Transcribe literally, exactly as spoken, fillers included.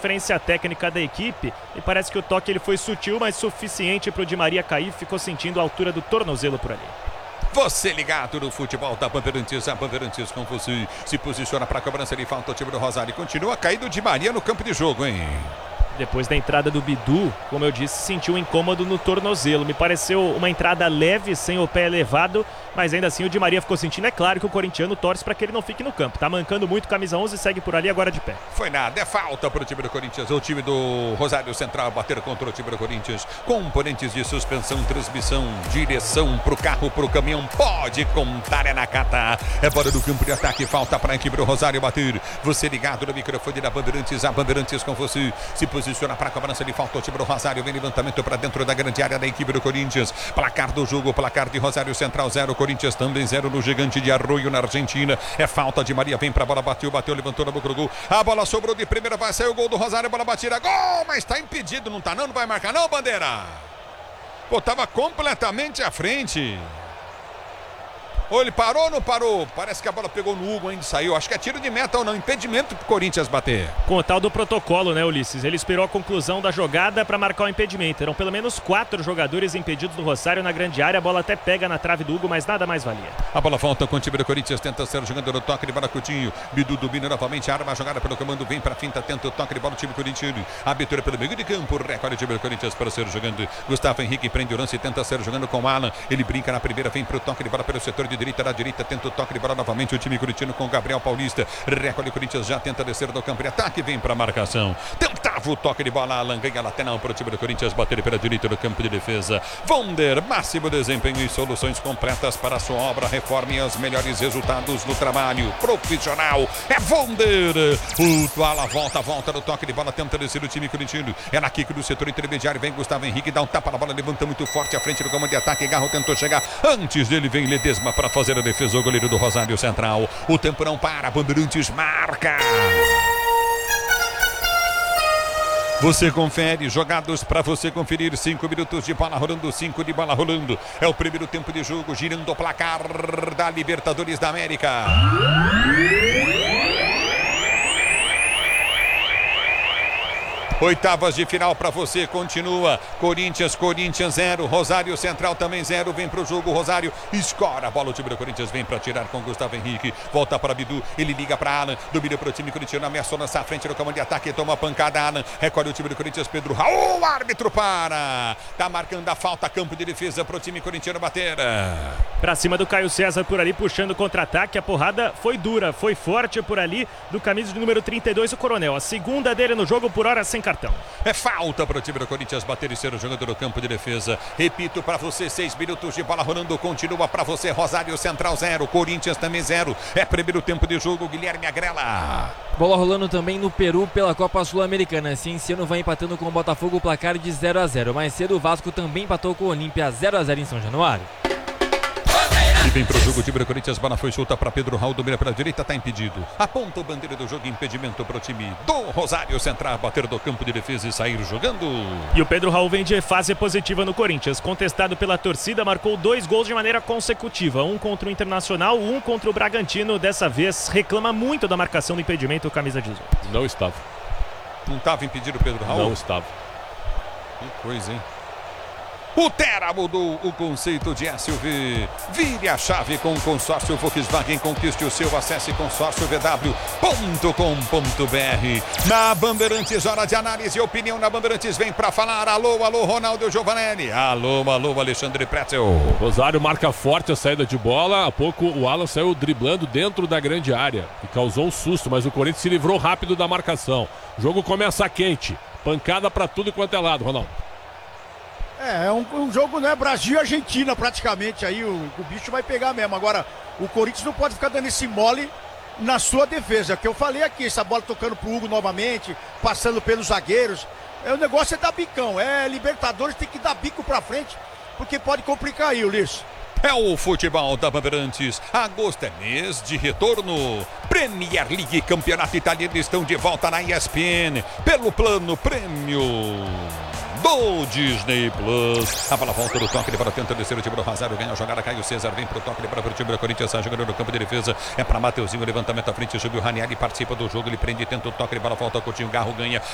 Diferença técnica da equipe e parece que o toque ele foi sutil, mas suficiente para o Di Maria cair. Ficou sentindo a altura do tornozelo por ali. Você ligado no futebol da Bandeirantes, a Bandeirantes com você se posiciona para a cobrança de falta. O time do Rosário continua caído. Di Maria no campo de jogo, hein? Depois da entrada do Bidu, como eu disse, sentiu um incômodo no tornozelo. Me pareceu uma entrada leve, sem o pé elevado, mas ainda assim o Di Maria ficou sentindo. É claro que o corintiano torce para que ele não fique no campo. Tá mancando muito, camisa onze, segue por ali agora de pé. Foi nada, é falta para o time do Corinthians. O time do Rosário Central bater contra o time do Corinthians. Componentes de suspensão, transmissão, direção para o carro, para o caminhão. Pode contar, é na Cata. É fora do campo de ataque, falta para a equipe do Rosário bater. Você ligado no microfone da Bandeirantes, a Bandeirantes com você se posiciona para a cobrança de falta. O time do Rosário vem levantamento para dentro da grande área da equipe do Corinthians. Placar do jogo, placar de Rosário Central zero, Corinthians também zero no Gigante de Arroio na Argentina. É falta de Maria, vem para a bola, bateu, bateu, levantou na boca do gol. A bola sobrou de primeira, vai sair o gol do Rosário, bola batida, gol, mas está impedido, não está não, não vai marcar não, Bandeira. Pô, estava completamente à frente. Ou ele parou ou não parou? Parece que a bola pegou no Hugo ainda saiu. Acho que é tiro de meta ou não. Impedimento pro Corinthians bater. Com o tal do protocolo, né, Ulisses? Ele esperou a conclusão da jogada para marcar o impedimento. Eram pelo menos quatro jogadores impedidos do Rosário na grande área. A bola até pega na trave do Hugo, mas nada mais valia. A bola volta com o time do Corinthians. Tenta ser jogando no toque de bola Coutinho. Bidu domina novamente. Arma a jogada pelo comando. Vem para finta. Tenta o toque de bola. O time corintiano. Abertura pelo meio de campo. Recorde o time do Corinthians para ser jogando. Gustavo Henrique prende o lance. Tenta ser jogando com o Alan. Ele brinca na primeira. Vem para o toque de bola pelo setor de direita. Da direita. Tenta o toque de bola novamente, o time corintiano com Gabriel Paulista. Recolhe o Corinthians, já tenta descer do campo de ataque, vem para a marcação. Tentava o toque de bola, Alan ganha lateral para o time do Corinthians, bater pela direita do campo de defesa. Vonder, máximo desempenho e soluções completas para a sua obra, reforme os melhores resultados no trabalho profissional. É Vonder. O Alan volta, volta no toque de bola, tenta descer o time corintiano. É na kick do setor intermediário, vem Gustavo Henrique, dá um tapa na bola, levanta muito forte à frente do comando de ataque. Garro tentou chegar, antes dele vem Ledesma para fazer a defesa. O goleiro do Rosário Central. O tempo não para. Bandeirantes marca. Você confere, jogados para você conferir. Cinco minutos de bola rolando, cinco de bola rolando. É o primeiro tempo de jogo, girando o placar da Libertadores da América. Oitavas de final para você, continua. Corinthians, Corinthians zero, Rosário Central também zero, vem para o jogo, Rosário escora a bola, o time do Corinthians vem para tirar com Gustavo Henrique, volta para Bidu, ele liga para Alan, domina para o time corintiano, ameaçou lançar a frente no comando de ataque, toma a pancada, Alan, recolhe o time do Corinthians, Pedro Raul, o árbitro para, tá marcando a falta, campo de defesa para o time corintiano bater. Para cima do Caio César por ali, puxando o contra-ataque, a porrada foi dura, foi forte por ali, do camisa de número trinta e dois, o Coronel, a segunda dele no jogo, por hora sem cartão. É falta para o time do Corinthians bater e ser o jogador do campo de defesa. Repito para você, seis minutos de bola rolando. Continua para você, Rosário Central zero, Corinthians também zero. É primeiro tempo de jogo, Guilherme Agrela. Bola rolando também no Peru pela Copa Sul-Americana. Cienciano vai empatando com o Botafogo, o placar de zero a zero. Mais cedo o Vasco também empatou com o Olímpia zero a zero em São Januário. E vem para o jogo o time do Corinthians, bola foi solta para Pedro Raul, domina pela direita, está impedido. Aponta o bandeira do jogo, impedimento para o time do Rosário Central, bater do campo de defesa e sair jogando. E o Pedro Raul vem de fase positiva no Corinthians, contestado pela torcida, marcou dois gols de maneira consecutiva, um contra o Internacional, um contra o Bragantino, dessa vez reclama muito da marcação do impedimento, camisa dezoito. Não estava. Não estava impedido o Pedro Raul? Não estava. Que coisa, hein? O Tera mudou o conceito de S U V. Vire a chave com o consórcio Volkswagen. Conquiste o seu. Acesse consórcio v w ponto com ponto b r. Na Bandeirantes, hora de análise e opinião na Bandeirantes. Vem para falar. Alô, alô, Ronaldo Giovanelli. Alô, alô, Alexandre Pretzel. Rosário marca forte a saída de bola. Há pouco o Alan saiu driblando dentro da grande área e causou um susto, mas o Corinthians se livrou rápido da marcação. O jogo começa quente. Pancada para tudo quanto é lado, Ronaldo. É, é um, um jogo, né, Brasil e Argentina praticamente, aí o, o bicho vai pegar mesmo. Agora, o Corinthians não pode ficar dando esse mole na sua defesa, que eu falei aqui, essa bola tocando pro Hugo novamente, passando pelos zagueiros, é, o negócio é dar bicão, é Libertadores, tem que dar bico pra frente, porque pode complicar aí, Ulisses. É o futebol da Bandeirantes. Agosto é mês de retorno. Premier League e Campeonato Italiano estão de volta na E S P N pelo plano prêmio do Disney Plus. A bola volta do toque de bola, tenta descer o time do Rosário, ganha a jogada, Caio César vem pro toque de bola pro time do Corinthians, sai jogando no campo de defesa, é para Mateuzinho, levantamento à frente, Júlio Ranieri participa do jogo, ele prende, tenta o toque de bola, volta Coutinho, Garro ganha,